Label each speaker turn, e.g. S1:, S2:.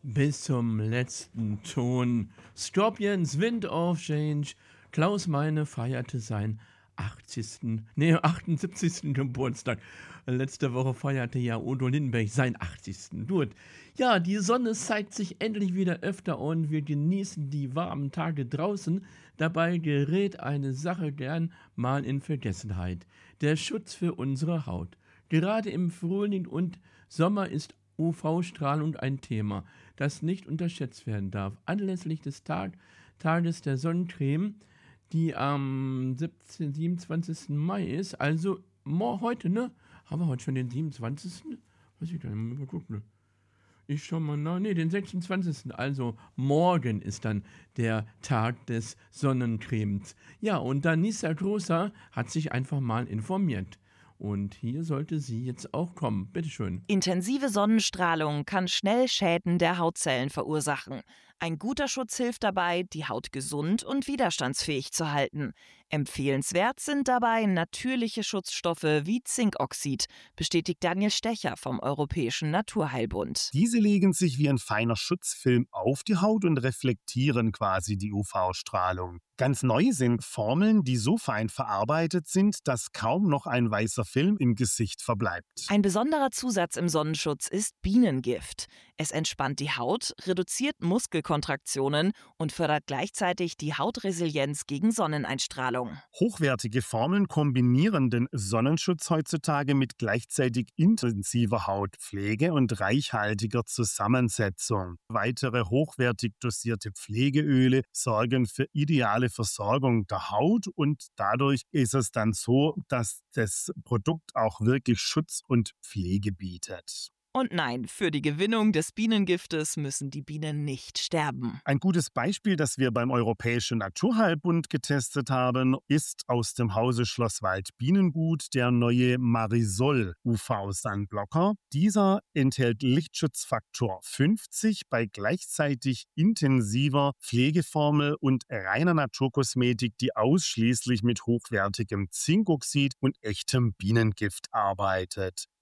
S1: bis zum letzten Ton. Scorpions Wind of Change. Klaus Meine feierte seinen 78. Geburtstag. Letzte Woche feierte ja Udo Lindenberg seinen 80. Gut. Ja, die Sonne zeigt sich endlich wieder öfter und wir genießen die warmen Tage draußen. Dabei gerät eine Sache gern mal in Vergessenheit. Der Schutz für unsere Haut. Gerade im Frühling und Sommer ist UV-Strahlung ein Thema, das nicht unterschätzt werden darf. Anlässlich des Tages der Sonnencreme, die am 27. Mai ist, also heute, ne? Haben wir heute schon den 27.? Weiß ich gar nicht, mal gucken. Ne? Ich schau mal nach. Ne, den 26. Also morgen ist dann der Tag des Sonnencremes. Ja, und Danisa Großer hat sich einfach mal informiert. Und hier sollte sie jetzt auch kommen. Bitteschön.
S2: Intensive Sonnenstrahlung kann schnell Schäden der Hautzellen verursachen. Ein guter Schutz hilft dabei, die Haut gesund und widerstandsfähig zu halten. Empfehlenswert sind dabei natürliche Schutzstoffe wie Zinkoxid, bestätigt Daniel Stecher vom Europäischen Naturheilbund.
S3: Diese legen sich wie ein feiner Schutzfilm auf die Haut und reflektieren quasi die UV-Strahlung. Ganz neu sind Formeln, die so fein verarbeitet sind, dass kaum noch ein weißer Film im Gesicht verbleibt.
S2: Ein besonderer Zusatz im Sonnenschutz ist Bienengift. Es entspannt die Haut, reduziert Muskelkontraktionen und fördert gleichzeitig die Hautresilienz gegen Sonneneinstrahlung.
S3: Hochwertige Formeln kombinieren den Sonnenschutz heutzutage mit gleichzeitig intensiver Hautpflege und reichhaltiger Zusammensetzung. Weitere hochwertig dosierte Pflegeöle sorgen für ideale Versorgung der Haut und dadurch ist es dann so, dass das Produkt auch wirklich Schutz und Pflege bietet.
S2: Und nein, für die Gewinnung des Bienengiftes müssen die Bienen nicht sterben.
S3: Ein gutes Beispiel, das wir beim Europäischen Naturheilbund getestet haben, ist aus dem Hause Schlosswald Bienengut der neue Marisol UV-Sunblocker. Dieser enthält Lichtschutzfaktor 50 bei gleichzeitig intensiver Pflegeformel und reiner Naturkosmetik, die ausschließlich mit hochwertigem Zinkoxid und echtem Bienengift arbeitet.